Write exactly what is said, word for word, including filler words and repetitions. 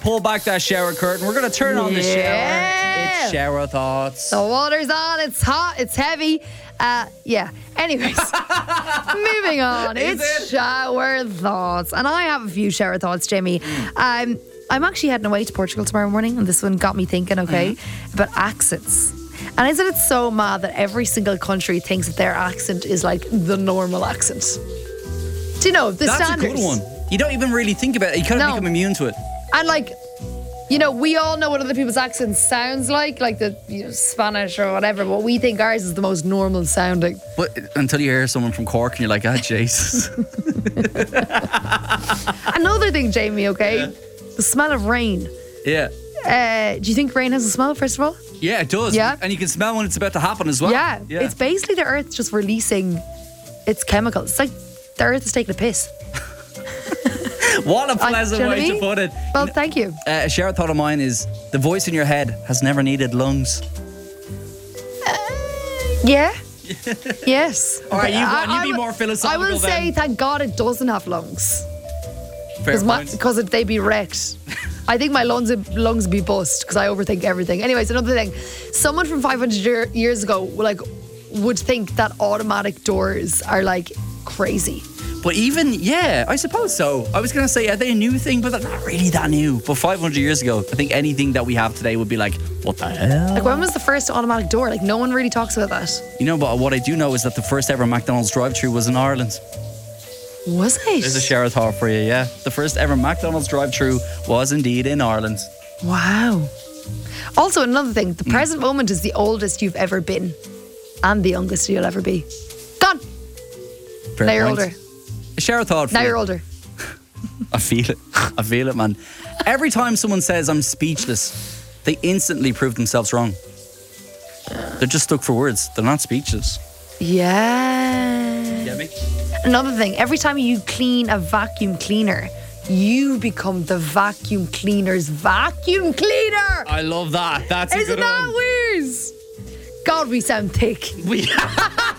pull back that shower curtain. We're going to turn on the shower. Yeah. It's shower thoughts. The water's on. It's hot. It's heavy. Uh, yeah. Anyways, moving on. Is it's it? shower thoughts. And I have a few shower thoughts, Jamie. Um, I'm actually heading away to Portugal tomorrow morning, and this one got me thinking, okay, Mm-hmm. about accents. And isn't it so mad that every single country thinks that their accent is like the normal accent? Do you know, the That's standards? a good one. You don't even really think about it. You kind of No. become immune to it. And like, you know, we all know what other people's accents sounds like, like the you know, Spanish or whatever, but we think ours is the most normal sounding. But until you hear someone from Cork and you're like, ah, Jesus. Another thing, Jamie, okay? Yeah. The smell of rain. Yeah. Uh, do you think rain has a smell, first of all? Yeah, it does. Yeah. And you can smell when it's about to happen as well. yeah. It's basically the earth just releasing its chemicals. It's like the earth is taking a piss. What a I- pleasant do you know way what I to mean? put it. Well, thank you. Uh, a shower thought of mine is the voice in your head has never needed lungs. Yeah? Yes. All right, you, I- go on, you I be will- more philosophical I will say, then. thank God it doesn't have lungs. Fair point. Because they'd be wrecked. I think my lungs would, lungs would be bust because I overthink everything. Anyways, another thing. Someone from five hundred year, years ago like would think that automatic doors are like crazy. But even, yeah, I suppose so. I was going to say, are they a new thing? But they're not really that new. But five hundred years ago, I think anything that we have today would be like, what the hell? Like, when was the first automatic door? Like, no one really talks about that. You know, but what I do know is that the first ever McDonald's drive-thru was in Ireland. Was it? There's a shower thought for you, yeah. The first ever McDonald's drive-thru was indeed in Ireland. Wow. Also, another thing. Hmm. The present moment is the oldest you've ever been. And the youngest you'll ever be. Gone. Fair now you're point. older. A shower thought for Now you. you're older. I feel it. I feel it, man. Every time someone says I'm speechless, they instantly prove themselves wrong. They're just stuck for words. They're not speechless. Yeah. Get me? Another thing. Every time you clean a vacuum cleaner, you become the vacuum cleaner's vacuum cleaner. I love that. That's a Isn't good that one. weird? God, we sound thick. We